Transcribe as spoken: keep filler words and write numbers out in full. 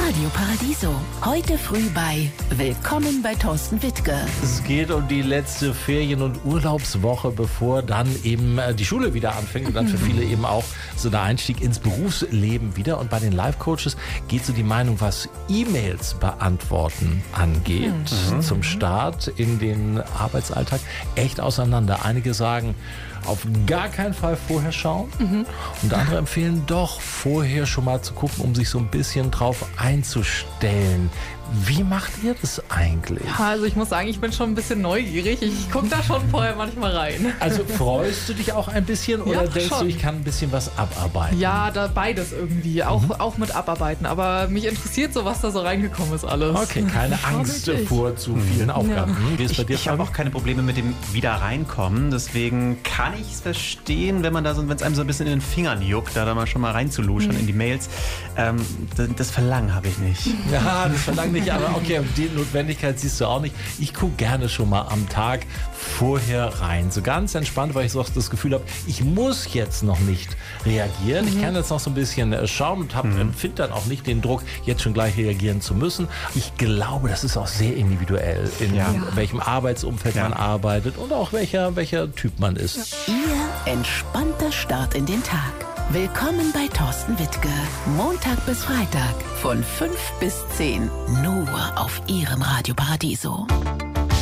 Radio Paradiso. Heute früh bei Willkommen bei Thorsten Wittke. Es geht um die letzte Ferien- und Urlaubswoche, bevor dann eben die Schule wieder anfängt und dann für viele eben auch so der Einstieg ins Berufsleben wieder. Und bei den Life-Coaches geht so die Meinung, was E-Mails beantworten angeht, mhm. zum Start in den Arbeitsalltag echt auseinander. Einige sagen, auf gar keinen Fall vorher schauen. Mhm. Und andere empfehlen doch, vorher schon mal zu gucken, um sich so ein bisschen drauf einzustellen. Wie macht ihr das eigentlich? Also ich muss sagen, ich bin schon ein bisschen neugierig. Ich gucke da schon vorher manchmal rein. Also freust du dich auch ein bisschen oder ja, denkst schon. du, ich kann ein bisschen was abarbeiten? Ja, da beides irgendwie. Auch, mhm. auch mit abarbeiten. Aber mich interessiert so, was da so reingekommen ist alles. Okay, keine Angst vor zu vielen Aufgaben. Ja. Wie ist bei dir? Ich, ich habe auch keine Probleme mit dem Wieder-Reinkommen. Deswegen kann ich es verstehen, wenn man da so, wenn es einem so ein bisschen in den Fingern juckt, da, da mal schon mal reinzuluschern mhm. in die Mails. Ähm, das, das Verlangen habe ich nicht. Ja, das Verlangen nicht, aber okay, die Notwendigkeit siehst du auch nicht. Ich gucke gerne schon mal am Tag vorher rein. So ganz entspannt, weil ich so das Gefühl habe, ich muss jetzt noch nicht reagieren. Mhm. Ich kann jetzt noch so ein bisschen schauen und habe, mhm. empfinde dann auch nicht den Druck, jetzt schon gleich reagieren zu müssen. Ich glaube, das ist auch sehr individuell, in ja. welchem Arbeitsumfeld ja. man arbeitet und auch welcher, welcher Typ man ist. Ja. Ihr entspannter Start in den Tag. Willkommen bei Thorsten Wittke. Montag bis Freitag von fünf bis zehn. Nur auf Ihrem Radio Paradiso.